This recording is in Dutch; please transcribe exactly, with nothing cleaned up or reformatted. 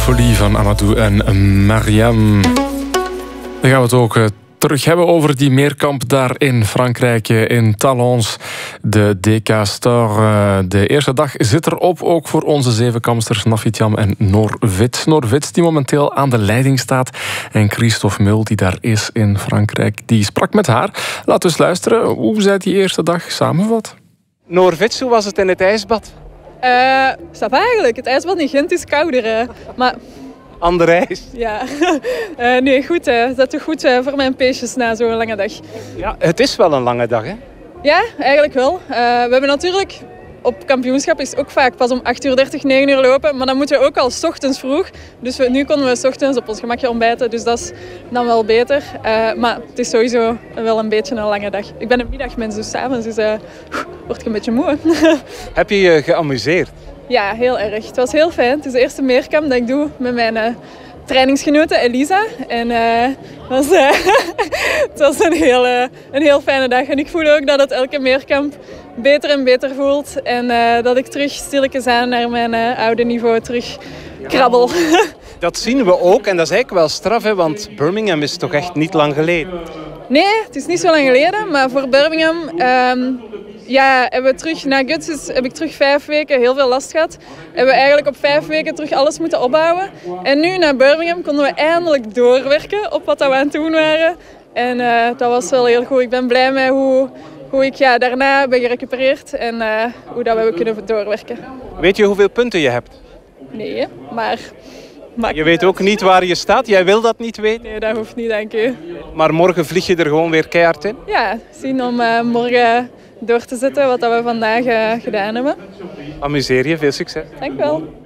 Folie van Amadou en Mariam. Dan gaan we het ook uh, terug hebben over die meerkamp daar in Frankrijk, in Talence. De D K Star. Uh, de eerste dag zit erop, ook voor onze zevenkamsters Nafitiam en Noor Wits. Noor Wits die momenteel aan de leiding staat. En Christophe Mul die daar is in Frankrijk, die sprak met haar. Laten we eens luisteren hoe zij die eerste dag samenvat. Noor Wits, hoe was het in het ijsbad? Uh, Stap eigenlijk. Het ijsbad in Gent is kouder. Hè. Maar... Ander ijs? Ja. Uh, nee, goed. Hè. Dat is toch goed uh, voor mijn peesjes na zo'n lange dag. Ja, het is wel een lange dag, hè? Ja, eigenlijk wel. Uh, we hebben natuurlijk... Op kampioenschap is het ook vaak pas om acht uur dertig, negen uur lopen. Maar dan moeten we ook al 's ochtends vroeg. Dus we, nu konden we 's ochtends op ons gemakje ontbijten. Dus dat is dan wel beter. Uh, maar het is sowieso wel een beetje een lange dag. Ik ben een middagmens, dus 's avonds dus, uh, word ik een beetje moe. Heb je je geamuseerd? Ja, heel erg. Het was heel fijn. Het is de eerste meerkamp dat ik doe met mijn uh, trainingsgenote Elisa. En uh, het was, uh, het was een, heel, uh, een heel fijne dag. En ik voel ook dat het elke meerkamp beter en beter voelt. En uh, dat ik terug stilletjes aan naar mijn uh, oude niveau terug krabbel. Dat zien we ook. En dat is eigenlijk wel straf, hè, want Birmingham is toch echt niet lang geleden? Nee, het is niet zo lang geleden. Maar voor Birmingham... Um, Ja, hebben we terug, na Guts is, heb ik terug vijf weken heel veel last gehad. Hebben we eigenlijk op vijf weken terug alles moeten opbouwen. En nu, naar Birmingham, konden we eindelijk doorwerken op wat we aan het doen waren. En uh, dat was wel heel goed. Ik ben blij met hoe, hoe ik ja, daarna ben gerecupereerd en uh, hoe dat we hebben kunnen doorwerken. Weet je hoeveel punten je hebt? Nee, maar... Je weet ook niet waar je staat? Jij wil dat niet weten? Nee, dat hoeft niet, dank u. Maar morgen vlieg je er gewoon weer keihard in? Ja, zien om uh, morgen door te zetten wat we vandaag uh, gedaan hebben. Amuseer je, veel succes. Dank u wel.